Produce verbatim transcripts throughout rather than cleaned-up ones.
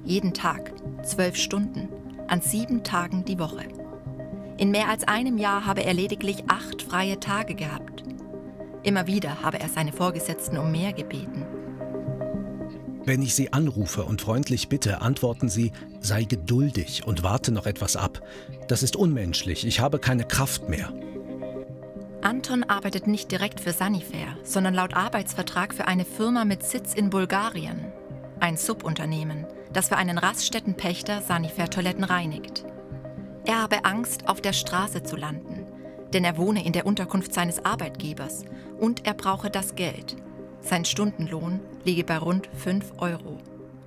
Jeden Tag, zwölf Stunden, an sieben Tagen die Woche. In mehr als einem Jahr habe er lediglich acht freie Tage gehabt. Immer wieder habe er seine Vorgesetzten um mehr gebeten. Wenn ich Sie anrufe und freundlich bitte, antworten Sie, sei geduldig und warte noch etwas ab. Das ist unmenschlich, ich habe keine Kraft mehr. Anton arbeitet nicht direkt für Sunnyfair, sondern laut Arbeitsvertrag für eine Firma mit Sitz in Bulgarien. Ein Subunternehmen, das für einen Raststättenpächter Sunnyfair-Toiletten reinigt. Er habe Angst, auf der Straße zu landen, denn er wohne in der Unterkunft seines Arbeitgebers und er brauche das Geld. Sein Stundenlohn liege bei rund fünf Euro.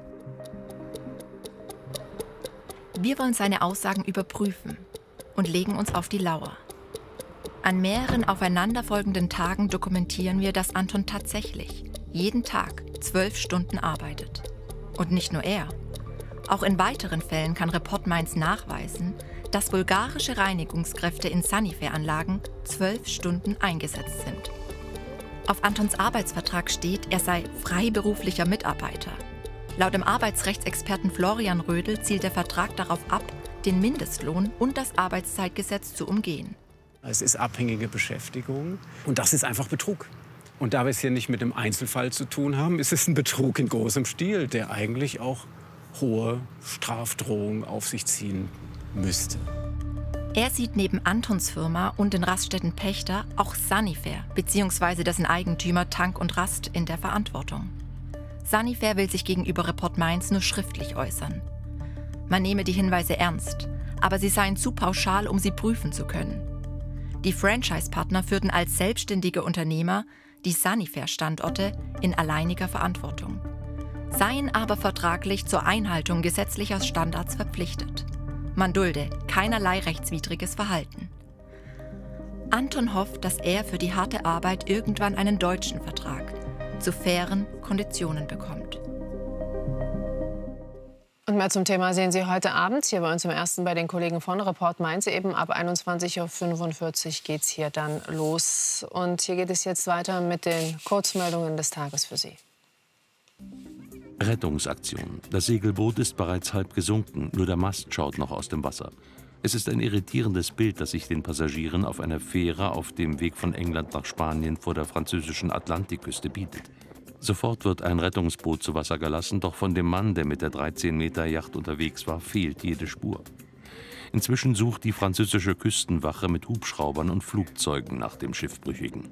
Wir wollen seine Aussagen überprüfen und legen uns auf die Lauer. An mehreren aufeinanderfolgenden Tagen dokumentieren wir, dass Anton tatsächlich jeden Tag zwölf Stunden arbeitet. Und nicht nur er. Auch in weiteren Fällen kann Report Mainz nachweisen, dass bulgarische Reinigungskräfte in Sunnyfair-Anlagen zwölf Stunden eingesetzt sind. Auf Antons Arbeitsvertrag steht, er sei freiberuflicher Mitarbeiter. Laut dem Arbeitsrechtsexperten Florian Rödel zielt der Vertrag darauf ab, den Mindestlohn und das Arbeitszeitgesetz zu umgehen. Es ist abhängige Beschäftigung und das ist einfach Betrug. Und da wir es hier nicht mit dem Einzelfall zu tun haben, ist es ein Betrug in großem Stil, der eigentlich auch hohe Strafdrohungen auf sich ziehen müsste. Er sieht neben Antons Firma und den Raststätten Pächter auch Sunnyfair bzw. dessen Eigentümer Tank und Rast in der Verantwortung. Sunnyfair will sich gegenüber Report Mainz nur schriftlich äußern. Man nehme die Hinweise ernst, aber sie seien zu pauschal, um sie prüfen zu können. Die Franchise-Partner führten als selbstständige Unternehmer die Sunnyfair-Standorte in alleiniger Verantwortung, seien aber vertraglich zur Einhaltung gesetzlicher Standards verpflichtet. Man dulde keinerlei rechtswidriges Verhalten. Anton hofft, dass er für die harte Arbeit irgendwann einen deutschen Vertrag zu fairen Konditionen bekommt. Und mehr zum Thema sehen Sie heute Abend hier bei uns im Ersten bei den Kollegen von Report Mainz. Eben ab einundzwanzig Uhr fünfundvierzig geht es hier dann los. Und hier geht es jetzt weiter mit den Kurzmeldungen des Tages für Sie. Rettungsaktion. Das Segelboot ist bereits halb gesunken, nur der Mast schaut noch aus dem Wasser. Es ist ein irritierendes Bild, das sich den Passagieren auf einer Fähre auf dem Weg von England nach Spanien vor der französischen Atlantikküste bietet. Sofort wird ein Rettungsboot zu Wasser gelassen, doch von dem Mann, der mit der dreizehn Meter Yacht unterwegs war, fehlt jede Spur. Inzwischen sucht die französische Küstenwache mit Hubschraubern und Flugzeugen nach dem Schiffbrüchigen.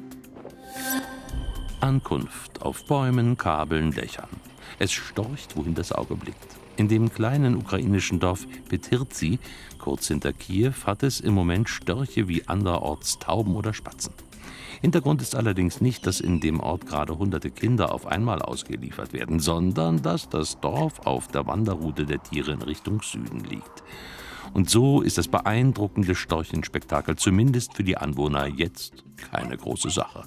Ankunft auf Bäumen, Kabeln, Dächern. Es storcht, wohin das Auge blickt. In dem kleinen ukrainischen Dorf Petirzi, kurz hinter Kiew, hat es im Moment Störche wie anderorts Tauben oder Spatzen. Hintergrund ist allerdings nicht, dass in dem Ort gerade hunderte Kinder auf einmal ausgeliefert werden, sondern dass das Dorf auf der Wanderroute der Tiere in Richtung Süden liegt. Und so ist das beeindruckende Storchenspektakel zumindest für die Anwohner jetzt keine große Sache.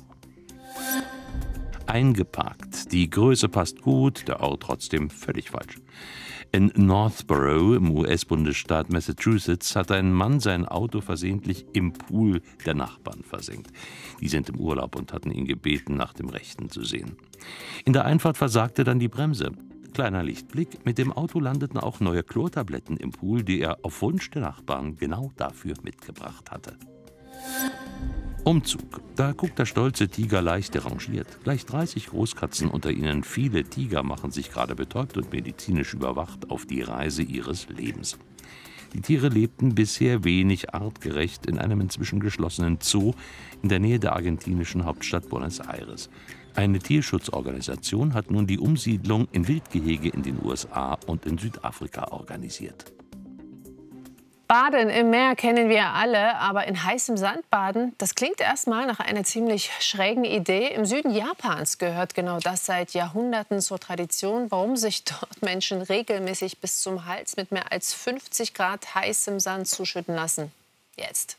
Eingeparkt. Die Größe passt gut, der Ort trotzdem völlig falsch. In Northborough im U S-Bundesstaat Massachusetts hat ein Mann sein Auto versehentlich im Pool der Nachbarn versenkt. Die sind im Urlaub und hatten ihn gebeten, nach dem Rechten zu sehen. In der Einfahrt versagte dann die Bremse. Kleiner Lichtblick, mit dem Auto landeten auch neue Chlortabletten im Pool, die er auf Wunsch der Nachbarn genau dafür mitgebracht hatte. Umzug. Da guckt der stolze Tiger leicht derangiert. Gleich dreißig Großkatzen, unter ihnen viele Tiger, machen sich gerade betäubt und medizinisch überwacht auf die Reise ihres Lebens. Die Tiere lebten bisher wenig artgerecht in einem inzwischen geschlossenen Zoo in der Nähe der argentinischen Hauptstadt Buenos Aires. Eine Tierschutzorganisation hat nun die Umsiedlung in Wildgehege in den U S A und in Südafrika organisiert. Baden im Meer kennen wir alle, aber in heißem Sand baden, das klingt erstmal nach einer ziemlich schrägen Idee. Im Süden Japans gehört genau das seit Jahrhunderten zur Tradition, warum sich dort Menschen regelmäßig bis zum Hals mit mehr als fünfzig Grad heißem Sand zuschütten lassen. Jetzt.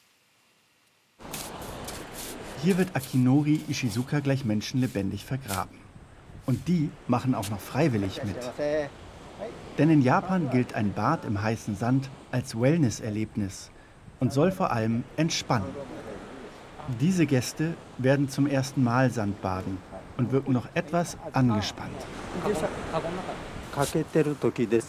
Hier wird Akinori Ishizuka gleich menschenlebendig vergraben. Und die machen auch noch freiwillig mit. Denn in Japan gilt ein Bad im heißen Sand als Wellness-Erlebnis und soll vor allem entspannen. Diese Gäste werden zum ersten Mal Sandbaden und wirken noch etwas angespannt.